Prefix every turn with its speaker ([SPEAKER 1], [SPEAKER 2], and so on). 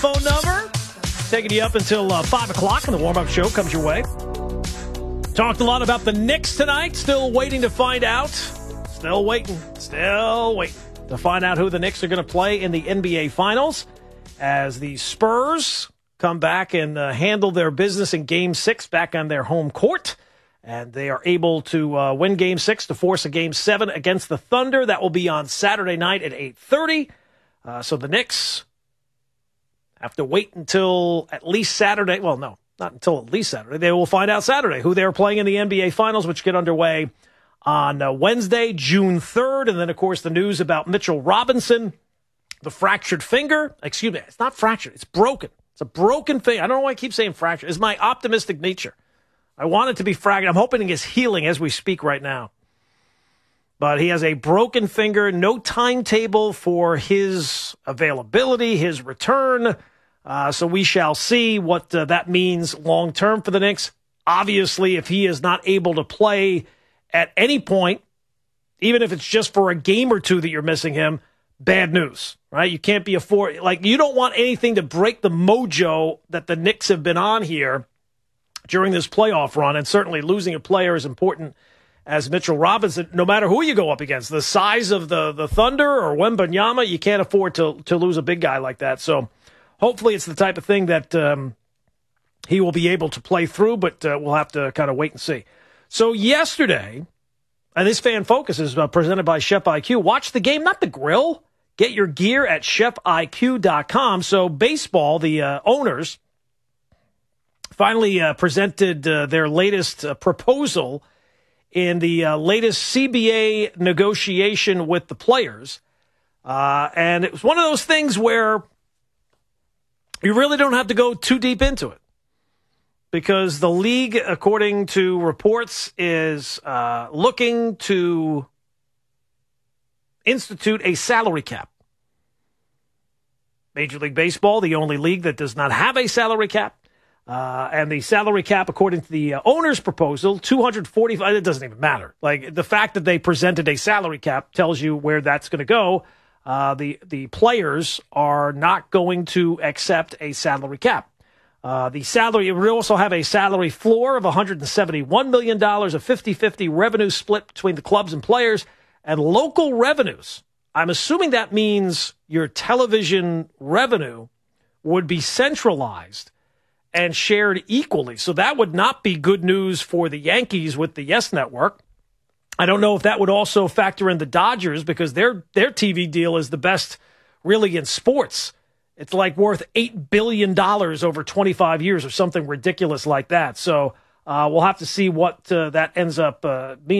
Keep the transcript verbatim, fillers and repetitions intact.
[SPEAKER 1] Phone number, taking you up until uh, five o'clock, and the warm-up show comes your way. Talked a lot about the Knicks tonight. Still waiting to find out. Still waiting. Still waiting to find out who the Knicks are going to play in the N B A Finals as the Spurs come back and uh, handle their business in Game six back on their home court. And they are able to uh, win Game six to force a Game seven against the Thunder. That will be on Saturday night at eight thirty. Uh, so the Knicks have to wait until at least Saturday. Well, no, not until at least Saturday. They will find out Saturday who they're playing in the N B A Finals, which get underway on uh, Wednesday, June third. And then, of course, the news about Mitchell Robinson, the fractured finger. Excuse me, it's not fractured. It's broken. It's a broken finger. I don't know why I keep saying fractured. It's my optimistic nature. I want it to be fractured. I'm hoping it's healing as we speak right now. But he has a broken finger, no timetable for his availability, his return. Uh, so we shall see what uh, that means long-term for the Knicks. Obviously, if he is not able to play at any point, even if it's just for a game or two that you're missing him, bad news, right? You can't be afford like you don't want anything to break the mojo that the Knicks have been on here during this playoff run, and certainly losing a player as important as Mitchell Robinson, no matter who you go up against. The size of the, the Thunder or Wembanyama, you can't afford to, to lose a big guy like that. So hopefully it's the type of thing that um, he will be able to play through, but uh, we'll have to kind of wait and see. So yesterday, and this Fan Focus is uh, presented by Chef I Q. Watch the game, not the grill. Get your gear at chef I Q dot com. So baseball, the uh, owners finally uh, presented uh, their latest uh, proposal in the uh, latest C B A negotiation with the players. Uh, and it was one of those things where you really don't have to go too deep into it, because the league, according to reports, is uh, looking to institute a salary cap. Major League Baseball, the only league that does not have a salary cap. Uh, and the salary cap, according to the uh, owner's proposal, two hundred forty-five, it doesn't even matter. Like, the fact that they presented a salary cap tells you where that's going to go. Uh, the, the players are not going to accept a salary cap. Uh, the salary, it would also have a salary floor of one hundred seventy-one million dollars, a fifty-fifty revenue split between the clubs and players, and local revenues. I'm assuming that means your television revenue would be centralized and shared equally. So that would not be good news for the Yankees with the Yes Network. I don't know if that would also factor in the Dodgers, because their their T V deal is the best really in sports. It's like worth eight billion dollars over twenty-five years or something ridiculous like that. So uh, we'll have to see what uh, that ends up uh, meaning.